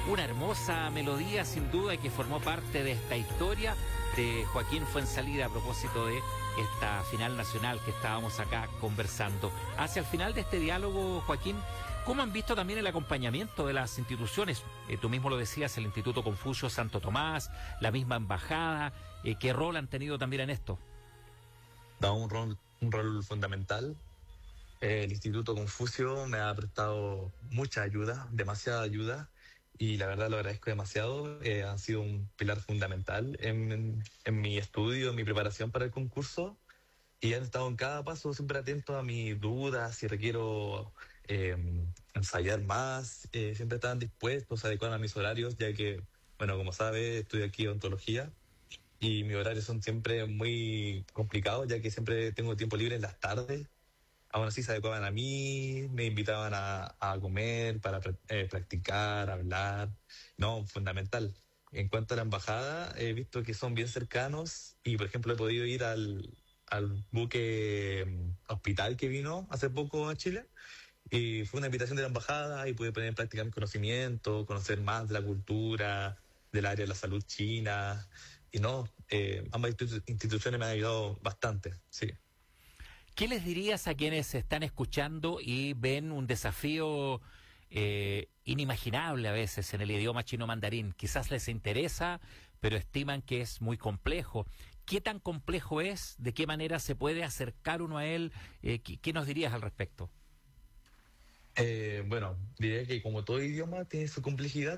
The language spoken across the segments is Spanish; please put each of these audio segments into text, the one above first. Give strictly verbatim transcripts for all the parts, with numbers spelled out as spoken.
Una hermosa melodía, sin duda, que formó parte de esta historia de Joaquín Fuenzalida a propósito de esta final nacional que estábamos acá conversando. Hacia el final de este diálogo, Joaquín, ¿cómo han visto también el acompañamiento de las instituciones? Eh, tú mismo lo decías, el Instituto Confucio Santo Tomás, la misma embajada, eh, ¿qué rol han tenido también en esto? Da un rol, un rol fundamental. Eh, el Instituto Confucio me ha prestado mucha ayuda, demasiada ayuda, y la verdad lo agradezco demasiado. Eh, han sido un pilar fundamental en, en, en mi estudio, en mi preparación para el concurso, y han estado en cada paso siempre atentos a mis dudas, si requiero eh, ensayar más, eh, siempre estaban dispuestos, se adecuan a mis horarios, ya que, bueno, como sabes, estudio aquí odontología, y mis horarios son siempre muy complicados, ya que siempre tengo tiempo libre en las tardes. Aún así se adecuaban a mí, me invitaban a, a comer, para eh, practicar, hablar. No, fundamental. En cuanto a la embajada, he visto que son bien cercanos y, por ejemplo, he podido ir al, al buque um, hospital que vino hace poco a Chile, y fue una invitación de la embajada y pude poner en práctica mis conocimientos, conocer más de la cultura, del área de la salud china. Y no, eh, ambas institu- instituciones me han ayudado bastante, sí. ¿Qué les dirías a quienes están escuchando y ven un desafío eh, inimaginable a veces en el idioma chino mandarín? Quizás les interesa, pero estiman que es muy complejo. ¿Qué tan complejo es? ¿De qué manera se puede acercar uno a él? Eh, ¿qué, ¿Qué nos dirías al respecto? Eh, bueno, diría que como todo idioma tiene su complejidad,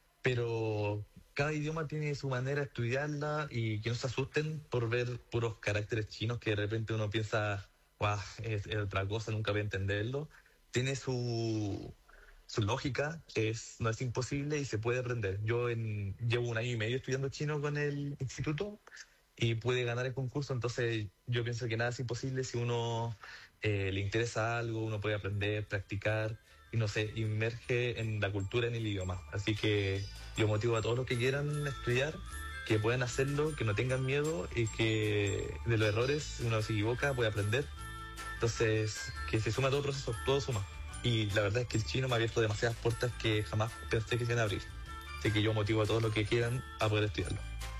pero cada idioma tiene su manera de estudiarla, y que no se asusten por ver puros caracteres chinos que de repente uno piensa, guau, es, es otra cosa, nunca voy a entenderlo. Tiene su, su lógica, es, no es imposible y se puede aprender. Yo en, llevo un año y medio estudiando chino con el instituto y pude ganar el concurso, entonces yo pienso que nada es imposible si uno eh, le interesa algo, uno puede aprender, practicar y no sé, inmerge en la cultura, en el idioma. Así que yo motivo a todos los que quieran estudiar, que puedan hacerlo, que no tengan miedo y que de los errores, si uno se equivoca, puede aprender. Entonces, que se suma a todo el proceso, todo suma. Y la verdad es que el chino me ha abierto demasiadas puertas que jamás pensé que se iban a abrir. Así que yo motivo a todos los que quieran a poder estudiarlo.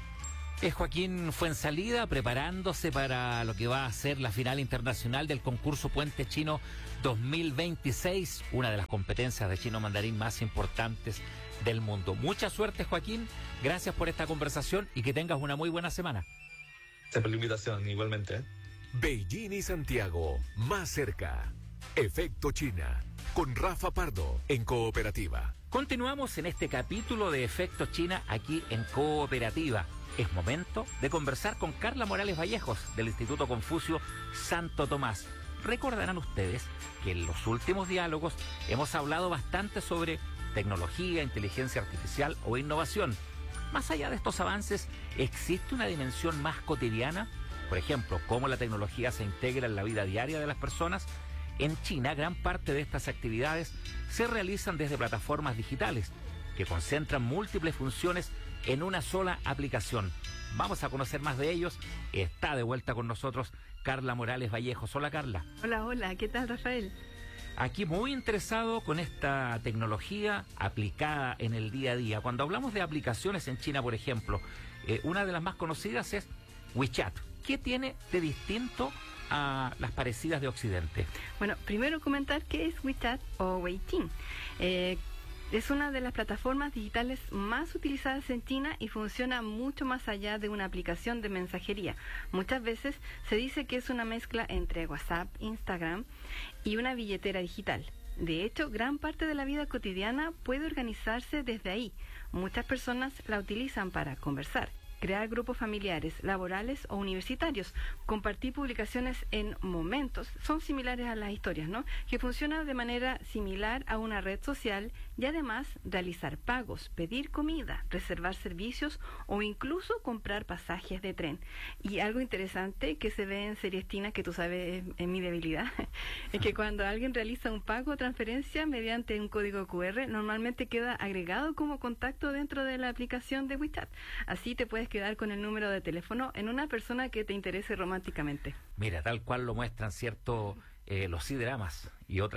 Es Joaquín Fuenzalida preparándose para lo que va a ser la final internacional del concurso Puente Chino dos mil veintiséis, una de las competencias de chino mandarín más importantes del mundo. Mucha suerte, Joaquín, gracias por esta conversación y que tengas una muy buena semana. Gracias por la invitación, igualmente. ¿eh? Beijing y Santiago, más cerca. Efecto China, con Rafa Pardo, en Cooperativa. Continuamos en este capítulo de Efecto China aquí en Cooperativa. Es momento de conversar con Carla Morales Vallejos del Instituto Confucio Santo Tomás. Recordarán ustedes que en los últimos diálogos hemos hablado bastante sobre tecnología, inteligencia artificial o innovación. Más allá de estos avances, ¿existe una dimensión más cotidiana? Por ejemplo, cómo la tecnología se integra en la vida diaria de las personas. En China, gran parte de estas actividades se realizan desde plataformas digitales que concentran múltiples funciones en una sola aplicación. Vamos a conocer más de ellos. Está de vuelta con nosotros Carla Morales Vallejos. Hola, Carla. Hola, hola. ¿Qué tal, Rafael? Aquí muy interesado con esta tecnología aplicada en el día a día. Cuando hablamos de aplicaciones en China, por ejemplo, eh, una de las más conocidas es WeChat. ¿Qué tiene de distinto a las parecidas de Occidente? Bueno, primero comentar qué es WeChat o Weixin. Eh, Es una de las plataformas digitales más utilizadas en China y funciona mucho más allá de una aplicación de mensajería. Muchas veces se dice que es una mezcla entre WhatsApp, Instagram y una billetera digital. De hecho, gran parte de la vida cotidiana puede organizarse desde ahí. Muchas personas la utilizan para conversar, crear grupos familiares, laborales o universitarios, compartir publicaciones en momentos, son similares a las historias, ¿no? Que funciona de manera similar a una red social y además realizar pagos, pedir comida, reservar servicios o incluso comprar pasajes de tren. Y algo interesante que se ve en series chinas, que tú sabes es, es mi debilidad, es que cuando alguien realiza un pago o transferencia mediante un código cu erre, normalmente queda agregado como contacto dentro de la aplicación de WeChat. Así te puedes quedar con el número de teléfono en una persona que te interese románticamente. Mira, tal cual lo muestran, ¿cierto? Eh, los C-dramas y otras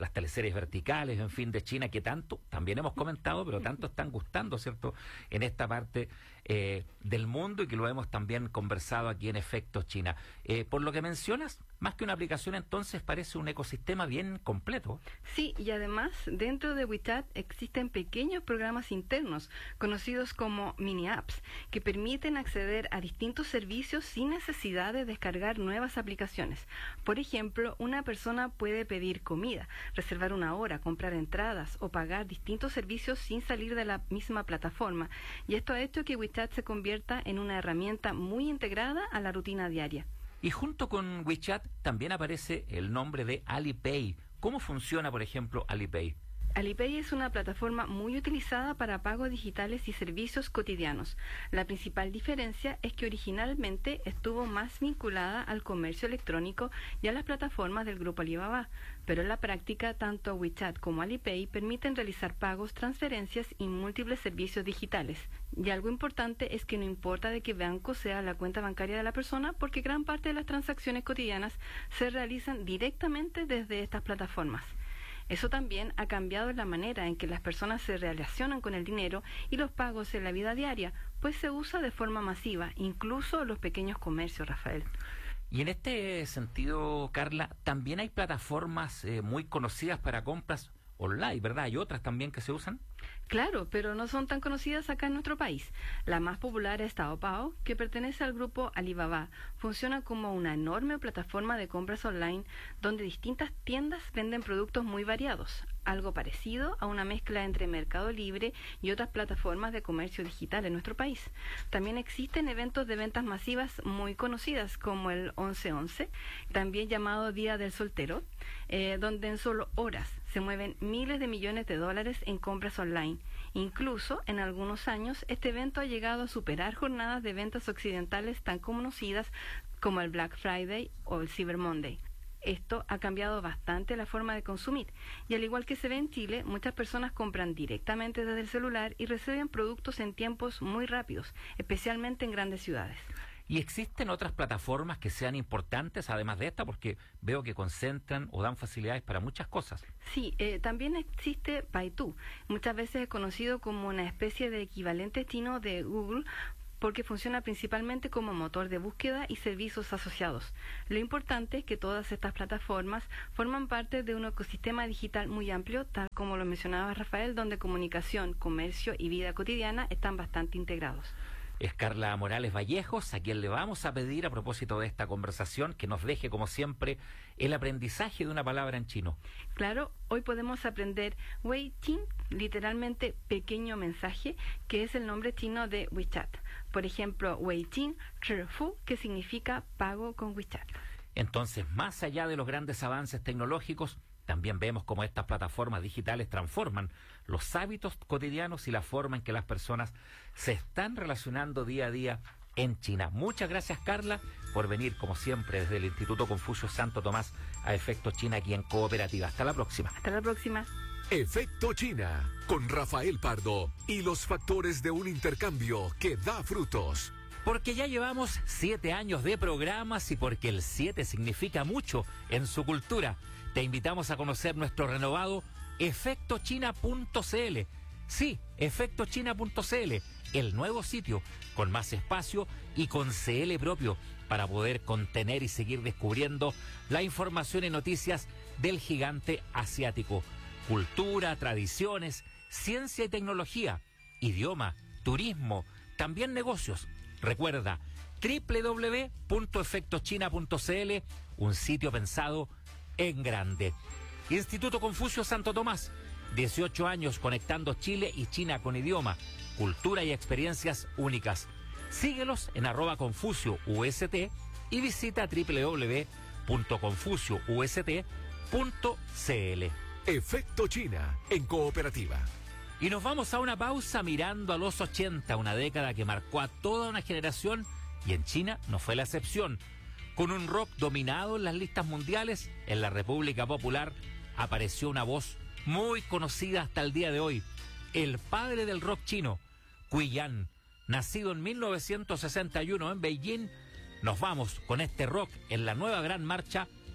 las teleseries verticales, en fin, de China, que tanto, también hemos comentado, pero tanto están gustando, ¿cierto?, en esta parte eh, del mundo, y que lo hemos también conversado aquí en Efecto China. Eh, por lo que mencionas, más que una aplicación, entonces parece un ecosistema bien completo. Sí, y además, dentro de WeChat existen pequeños programas internos, conocidos como mini apps, que permiten acceder a distintos servicios sin necesidad de descargar nuevas aplicaciones. Por ejemplo, una persona puede pedir comida, reservar una hora, comprar entradas o pagar distintos servicios sin salir de la misma plataforma, y esto ha hecho que WeChat se convierta en una herramienta muy integrada a la rutina diaria. Y junto con WeChat también aparece el nombre de Alipay. ¿Cómo funciona, por ejemplo, Alipay? Alipay es una plataforma muy utilizada para pagos digitales y servicios cotidianos. La principal diferencia es que originalmente estuvo más vinculada al comercio electrónico y a las plataformas del grupo Alibaba, pero en la práctica tanto WeChat como Alipay permiten realizar pagos, transferencias y múltiples servicios digitales. Y algo importante es que no importa de qué banco sea la cuenta bancaria de la persona, porque gran parte de las transacciones cotidianas se realizan directamente desde estas plataformas. Eso también ha cambiado la manera en que las personas se relacionan con el dinero y los pagos en la vida diaria, pues se usa de forma masiva, incluso los pequeños comercios, Rafael. Y en este sentido, Carla, también hay plataformas eh, muy conocidas para compras online, ¿verdad? ¿Hay otras también que se usan? Claro, pero no son tan conocidas acá en nuestro país. La más popular es Taobao, que pertenece al grupo Alibaba. Funciona como una enorme plataforma de compras online donde distintas tiendas venden productos muy variados, algo parecido a una mezcla entre Mercado Libre y otras plataformas de comercio digital en nuestro país. También existen eventos de ventas masivas muy conocidas como el once once, también llamado Día del Soltero, eh, donde en solo horas se mueven miles de millones de dólares en compras online. Incluso, en algunos años, este evento ha llegado a superar jornadas de ventas occidentales tan conocidas como el Black Friday o el Cyber Monday. Esto ha cambiado bastante la forma de consumir, y al igual que se ve en Chile, muchas personas compran directamente desde el celular y reciben productos en tiempos muy rápidos, especialmente en grandes ciudades. ¿Y existen otras plataformas que sean importantes además de esta? Porque veo que concentran o dan facilidades para muchas cosas. Sí, eh, también existe Baidu, muchas veces es conocido como una especie de equivalente chino de Google, porque funciona principalmente como motor de búsqueda y servicios asociados. Lo importante es que todas estas plataformas forman parte de un ecosistema digital muy amplio, tal como lo mencionaba Rafael, donde comunicación, comercio y vida cotidiana están bastante integrados. Es Carla Morales Vallejos, a quien le vamos a pedir, a propósito de esta conversación, que nos deje, como siempre, el aprendizaje de una palabra en chino. Claro, hoy podemos aprender Wei Jing, literalmente pequeño mensaje, que es el nombre chino de WeChat. Por ejemplo, Wei Jing Zhifu, que significa pago con WeChat. Entonces, más allá de los grandes avances tecnológicos, también vemos cómo estas plataformas digitales transforman los hábitos cotidianos y la forma en que las personas se están relacionando día a día en China. Muchas gracias, Carla, por venir, como siempre, desde el Instituto Confucio Santo Tomás a Efecto China aquí en Cooperativa. Hasta la próxima. Hasta la próxima. Efecto China, con Rafael Pardo y los factores de un intercambio que da frutos. Porque ya llevamos siete años de programas y porque el siete significa mucho en su cultura, te invitamos a conocer nuestro renovado efecto china punto c l. Sí, efecto china punto c l, el nuevo sitio con más espacio y con C L propio para poder contener y seguir descubriendo la información y noticias del gigante asiático. Cultura, tradiciones, ciencia y tecnología, idioma, turismo, también negocios. Recuerda, doble u doble u doble u punto efecto china punto c l, un sitio pensado en grande. Instituto Confucio Santo Tomás, dieciocho años conectando Chile y China con idioma, cultura y experiencias únicas. Síguelos en arroba Confucio U S T y visita doble u doble u doble u punto confucio u s t punto c l. Efecto China en Cooperativa. Y nos vamos a una pausa mirando a los ochenta, una década que marcó a toda una generación, y en China no fue la excepción. Con un rock dominado en las listas mundiales, en la República Popular apareció una voz muy conocida hasta el día de hoy, el padre del rock chino, Cui Yan. Nacido en mil novecientos sesenta y uno en Beijing, nos vamos con este rock en la nueva gran marcha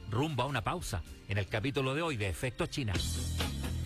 rumbo a una pausa en el capítulo de hoy de Efecto China.